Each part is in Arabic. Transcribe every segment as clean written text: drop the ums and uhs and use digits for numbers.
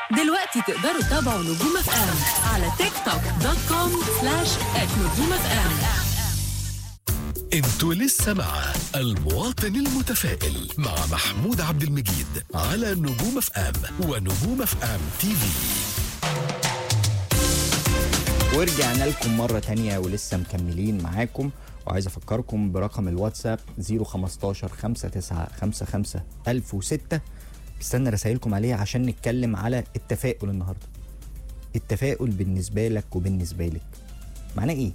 دلوقتي تقدروا تتابعوا نجوم اف ام على tiktok.com/@نجوم اف ام. انتوا لسه مع المواطن المتفائل مع محمود عبد المجيد على نجوم اف ام ونجوم اف ام تي في. ورجعنا لكم مرة تانية ولسه مكملين معاكم، وعايز أفكركم برقم الواتساب 015-5955-1006. بستنى رسائلكم عليه عشان نتكلم على التفاؤل النهاردة. التفاؤل بالنسبة لك وبالنسبة لك معناه إيه؟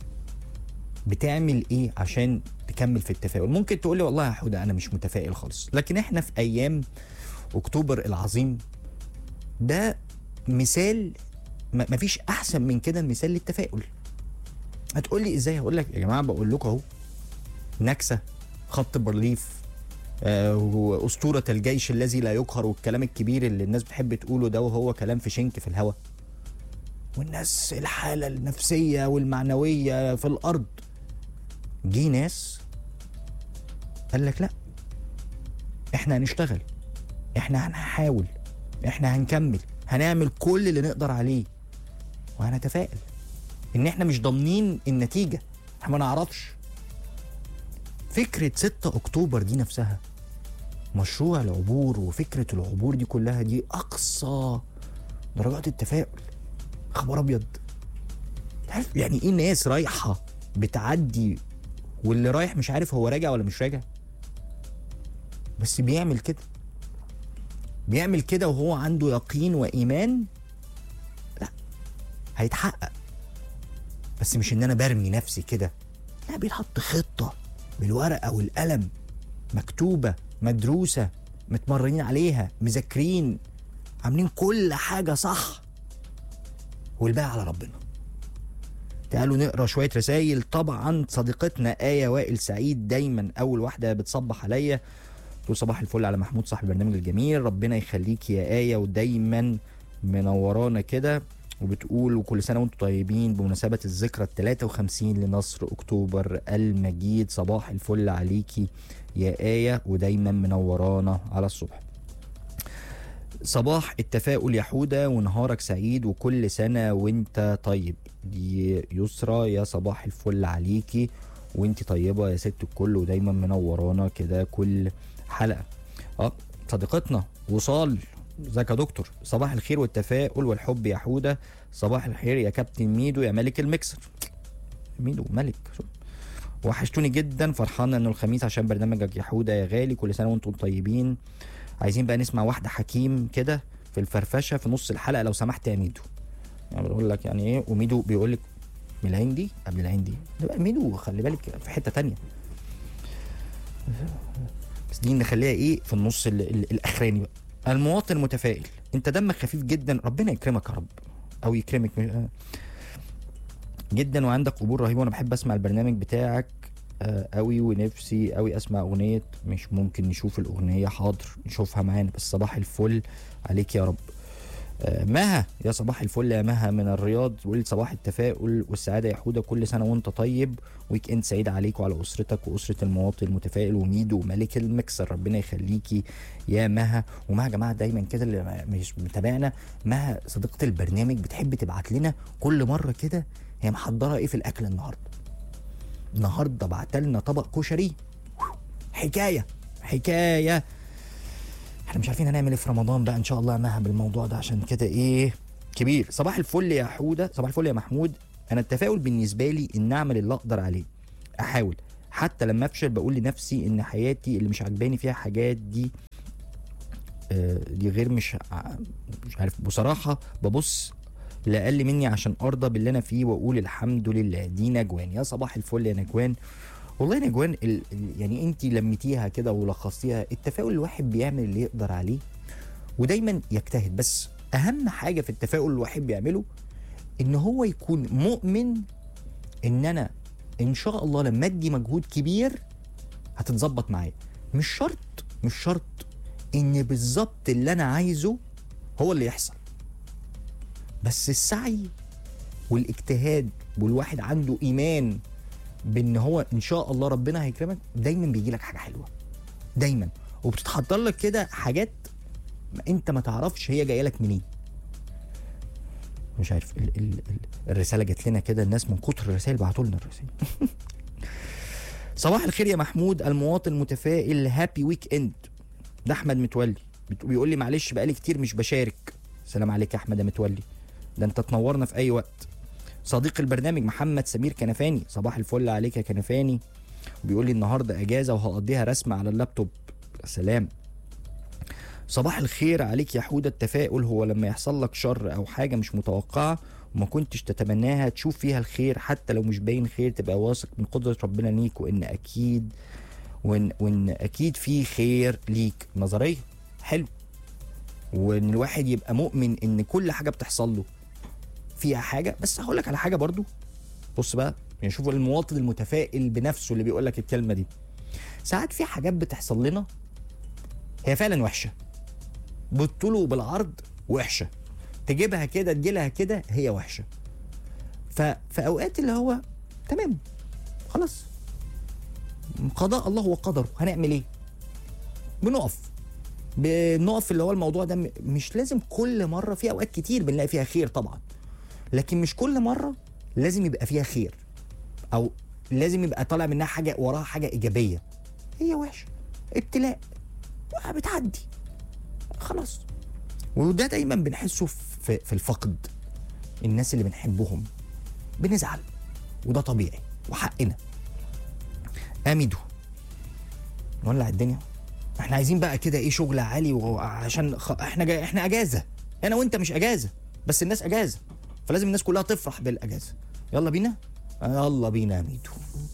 بتعمل إيه عشان تكمل في التفاؤل؟ ممكن تقولي والله يا حودة أنا مش متفائل خالص، لكن إحنا في أيام أكتوبر العظيم ده مثال، مفيش احسن من كده مثال للتفاؤل. هتقولي ازاي؟ هقول لك يا جماعه، بقول لكم اهو، نكسه، خط بارليف، واسطوره الجيش الذي لا يقهر، والكلام الكبير اللي الناس بتحب تقوله ده، وهو كلام في شنك في الهوا، والناس الحاله النفسيه والمعنويه في الارض. جه ناس قال لك لا، احنا هنشتغل، احنا هنحاول، احنا هنكمل، هنعمل كل اللي نقدر عليه، وهنتفائل ان احنا مش ضامنين النتيجة، احنا ما نعرفش. فكرة 6 اكتوبر دي نفسها، مشروع العبور وفكرة العبور دي كلها، دي اقصى درجات التفاؤل. خبر ابيض، يعني ايه ناس رايحة بتعدي واللي رايح مش عارف هو راجع ولا مش راجع، بس بيعمل كده، بيعمل كده وهو عنده يقين وإيمان لا هيتحقق. بس مش ان انا برمي نفسي كده، لا، بيتحط خطة بالورقة والقلم، مكتوبة مدروسة، متمرنين عليها، مذاكرين، عاملين كل حاجة صح، والباقي على ربنا. تعالوا نقرا شوية رسائل. طبعا صديقتنا آية وائل سعيد دايما أول واحدة بتصبح عليا، تقول صباح الفل على محمود صاحب البرنامج الجميل، ربنا يخليك يا آية ودايما منورانا كده. وبتقول وكل سنة وانتم طيبين بمناسبة الذكرى 53 لنصر أكتوبر المجيد. صباح الفل عليكي يا آية ودايما منورانا على الصبح. صباح التفاؤل يا حودة ونهارك سعيد وكل سنة وانت طيب. دي يسرى، يا صباح الفل عليكي وانت طيبة يا ست الكل ودايما منورانا كده كل حلقة. صديقتنا وصال، ازيك يا دكتور؟ صباح الخير والتفاؤل والحب يا حودة. صباح الخير يا كابتن ميدو يا ملك المكسر. ميدو ملك، وحشتوني جدا، فرحانة انه الخميس عشان برنامجك يا حودة يا غالي، كل سنة وانتم طيبين. عايزين بقى نسمع واحدة حكيم كده في الفرفشة في نص الحلقة لو سمحت يا ميدو. يعني بقول لك يعني ايه، وميدو بيقول لك من العين دي قبل العين دي، ده بقى ميدو خلي بالك في حتة تانية، بس دي نخليها ايه في النص الاخراني بقى. المواطن المتفائل، انت دمك خفيف جدا، ربنا يكرمك يا رب، او يكرمك جدا، وعندك قبول رهيب، وانا بحب اسمع البرنامج بتاعك قوي، ونفسي قوي اسمع اغنيه. مش ممكن نشوف الاغنيه؟ حاضر نشوفها معانا، بس صباح الفل عليك يا رب. مها، يا صباح الفل يا مها من الرياض، بقول صباح التفاؤل والسعاده يا حوده، كل سنه وانت طيب، ويك اند سعيد عليك وعلى اسرتك واسره المواطن المتفائل وميدو وملك المكسر، ربنا يخليكي يا مها. ومها يا جماعه دايما كده اللي مش متابعنا، مها صديقه البرنامج بتحب تبعت لنا كل مره كده هي محضره ايه في الاكل النهارده بعت لنا طبق كشري، حكايه احنا مش عارفين هنعمل ايه في رمضان بقى ان شاء الله مها بالموضوع ده، عشان كده ايه كبير. صباح الفل يا حوده، صباح الفل يا محمود. انا التفاؤل بالنسبه لي ان اعمل اللي اقدر عليه، احاول حتى لما افشل، بقول لنفسي ان حياتي اللي مش عجباني فيها حاجات دي غير مش عارف بصراحه، ببص لاقل مني عشان ارضى باللي انا فيه واقول الحمد لله. دي نجوان، يا صباح الفل يا نجوان. والله نجوان يعني انت لميتيها كده ولخصتيها. التفاؤل الواحد بيعمل اللي يقدر عليه ودايما يجتهد، بس اهم حاجه في التفاؤل الواحد بيعمله ان هو يكون مؤمن ان انا ان شاء الله لما ادي مجهود كبير هتتظبط معايا. مش شرط ان بالظبط اللي انا عايزه هو اللي يحصل، بس السعي والاجتهاد والواحد عنده ايمان بان هو ان شاء الله ربنا هيكرمك، دايما بيجي لك حاجه حلوه دايما، وبتتحضر لك كده حاجات انت ما تعرفش هي جايه لك منين. مش عارف الرساله جات لنا كده، الناس من كتر الرسائل بعتوا لنا الرسائل. صباح الخير يا محمود المواطن المتفائل، هابي ويك اند. ده احمد متولي بيقول لي معلش بقالي كتير مش بشارك. سلام عليك يا احمد يا متولي، ده انت تنورنا في اي وقت. صديق البرنامج محمد سمير كنفاني، صباح الفل عليك يا كنفاني، بيقول لي النهارده اجازه وهقضيها رسمه على اللابتوب. سلام. صباح الخير عليك يا حوده، التفاؤل هو لما يحصل لك شر او حاجه مش متوقعه وما كنتش تتمناها تشوف فيها الخير، حتى لو مش باين خير تبقى واثق من قدره ربنا ليك وان اكيد في خير ليك. نظريه حلو، وان الواحد يبقى مؤمن ان كل حاجه بتحصل له فيها حاجه. بس هقول لك على حاجه برضو، بص بقى يعني شوفوا المواطن المتفائل بنفسه اللي بيقول لك الكلمه دي. ساعات في حاجات بتحصل لنا هي فعلا وحشه، بالطول وبالعرض وحشه، تجيبها كده تجيلها كده هي وحشه. في اوقات اللي هو تمام خلاص، قضاء الله وقدره، هنعمل ايه؟ بنقف اللي هو الموضوع ده مش لازم كل مره، في اوقات كتير بنلاقي فيها خير طبعا، لكن مش كل مره لازم يبقى فيها خير او لازم يبقى طالع منها حاجه وراها حاجه ايجابيه. هي وحشه، ابتلاء، بتعدي خلاص. وده دايما بنحسه في الفقد. الناس اللي بنحبهم بنزعل، وده طبيعي وحقنا. اميدو نولع الدنيا، احنا عايزين بقى كده ايه شغل عالي، وعشان احنا اجازه، انا وانت مش اجازه بس الناس اجازه، فلازم الناس كلها تفرح بالاجازه. يلا بينا يا ميدو.